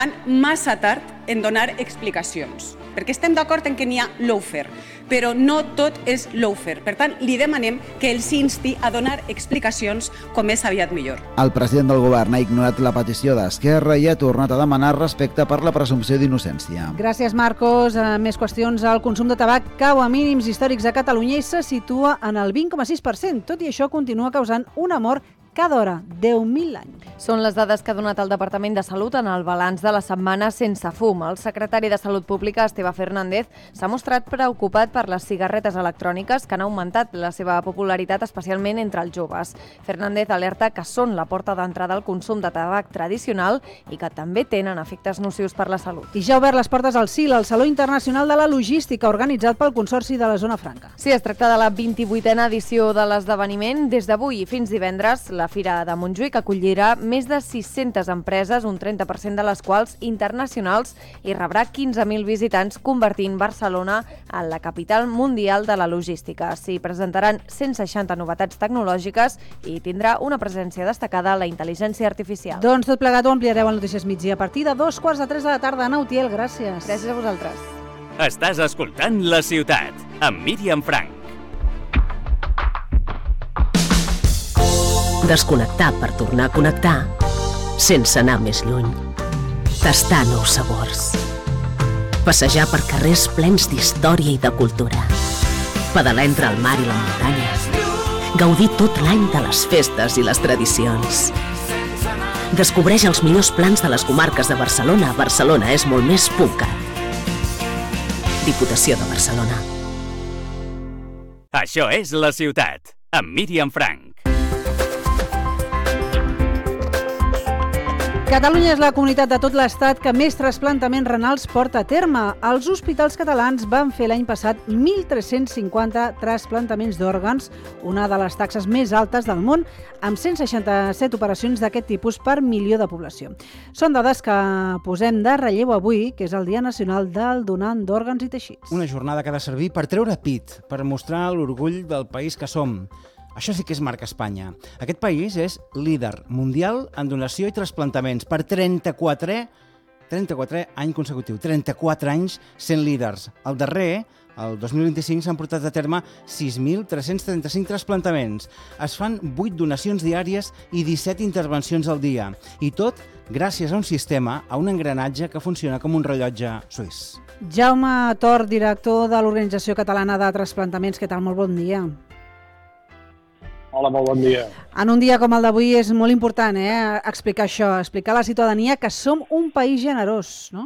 massa tard en donar explicacions, perquè estem d'acord en que n'hi ha lawfare, però no tot és lawfare. Per tant, li demanem que el s'insti a donar explicacions com més aviat millor. El president del govern ha ignorat la petició d'Esquerra i ha tornat a demanar respecte per la presumpció d'innocència. Gràcies, Marcos. Més qüestions. El consum de tabac cau a mínims històrics a Catalunya i se situa en el 20,6%. Tot i això, continua causant una mort cada hora, 10.000 l'any. Són les dades que ha donat el Departament de Salut en el balanç de la setmana sense fum. El secretari de Salut Pública, Esteve Fernández, s'ha mostrat preocupat per les cigarretes electròniques que han augmentat la seva popularitat, especialment entre els joves. Fernández alerta que són la porta d'entrada al consum de tabac tradicional i que també tenen efectes nocius per la salut. I ja ha obert les portes al SIL, el Saló Internacional de la Logística, organitzat pel Consorci de la Zona Franca. Sí, es tracta de la 28a edició de l'esdeveniment. Des d'avui fins divendres, la Fira de Montjuïc acollirà més de 600 empreses, un 30% de les quals internacionals, i rebrà 15.000 visitants, convertint Barcelona en la capital mundial de la logística. S'hi presentaran 160 novetats tecnològiques i tindrà una presència destacada la intel·ligència artificial. Doncs tot plegat ho ampliareu al Notícies Migdia a partir de 2:45 de la tarda. Ana Utiel, gràcies. Gràcies a vosaltres. Estàs escoltant La Ciutat, amb Míriam Frank. Desconnectar per tornar a connectar sense anar més lluny. Tastar nous sabors. Passejar per carrers plens d'història i de cultura. Pedalar entre el mar i la muntanya. Gaudir tot l'any de les festes i les tradicions. Descobreix els millors plans de les comarques de Barcelona. Barcelona és molt més .cat. Diputació de Barcelona. Això és La Ciutat, amb Míriam Frank. Catalunya és la comunitat de tot l'Estat que més trasplantaments renals porta a terme. Els hospitals catalans van fer l'any passat 1.350 trasplantaments d'òrgans, una de les taxes més altes del món, amb 167 operacions d'aquest tipus per milió de població. Són dades que posem de relleu avui, que és el Dia Nacional del Donant d'Òrgans i Teixits. Una jornada que ha de servir per treure pit, per mostrar l'orgull del país que som. Això sí que és marca Espanya. Aquest país és líder mundial en donació i trasplantaments per 34 any consecutiu, 34 anys sent líders. El darrer, el 2025, s'han portat a terme 6.335 trasplantaments. Es fan 8 donacions diàries i 17 intervencions al dia. I tot gràcies a un sistema, a un engranatge que funciona com un rellotge suís. Jaume Tort, director de l'Organització Catalana de Trasplantaments. Què tal? Molt bon dia. Hola, molt bon dia. En un dia com el d'avui és molt important explicar això, explicar a la ciutadania que som un país generós, no?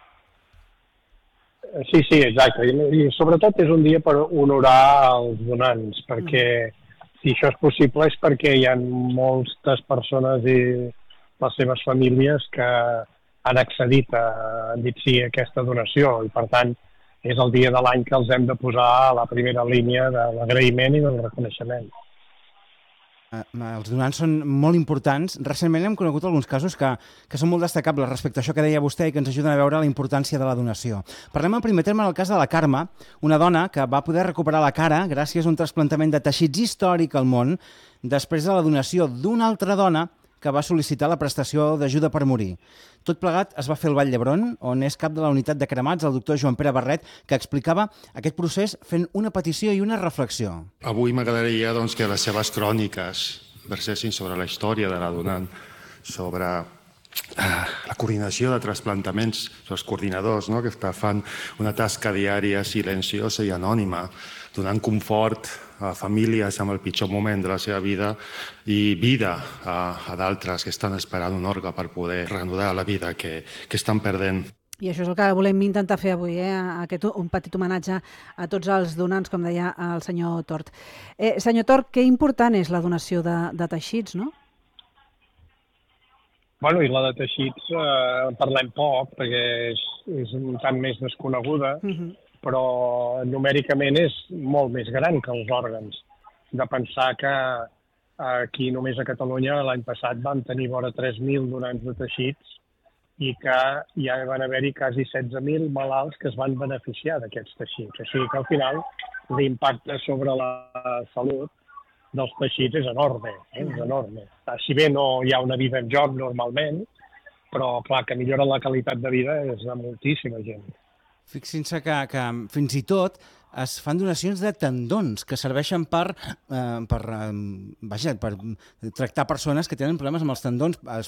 Sí, exacte. I sobretot és un dia per honorar els donants, perquè si això és possible és perquè hi ha moltes persones i les seves famílies que han accedit han dit sí a aquesta donació i, per tant, és el dia de l'any que els hem de posar a la primera línia de l'agraïment i del reconeixement. Els donants són molt importants. Recentment hem conegut alguns casos que són molt destacables respecte a això que deia vostè i que ens ajuden a veure la importància de la donació. Parlem en primer terme del cas de la Carme, una dona que va poder recuperar la cara gràcies a un trasplantament de teixits històric al món després de la donació d'una altra dona que va sol·licitar la prestació d'ajuda per morir. Tot plegat es va fer al Vall d'Hebron, on és cap de la unitat de cremats, el doctor Joan Pere Barret, que explicava aquest procés fent una petició i una reflexió. Avui m'agradaria que les seves cròniques versessin sobre la història de la donant, sobre la coordinació de trasplantaments, els coordinadors que fan una tasca diària silenciosa i anònima, donant confort a famílies amb el pitjor moment de la seva vida i vida a d'altres que estan esperant un òrgan per poder reanudar la vida que estan perdent. I això és el que volem intentar fer avui, un petit homenatge a tots els donants, com deia el senyor Tort. Senyor Tort, que important és la donació de teixits, no? Bueno, i la de teixits parlem poc, perquè és un tant més desconeguda, però numèricament és molt més gran que els òrgans. De pensar que aquí només a Catalunya l'any passat vam tenir vora 3.000 donants de teixits i que ja van haver-hi quasi 16.000 malalts que es van beneficiar d'aquests teixits. O sigui que al final l'impacte sobre la salut dels teixits és enorme, és enorme. Si bé no hi ha una vida en joc normalment, però clar, que millora la qualitat de vida és de moltíssima gent. Fixin-se que fins i tot es fan donacions de tendons que serveixen per tractar persones que tenen problemes amb els tendons. Es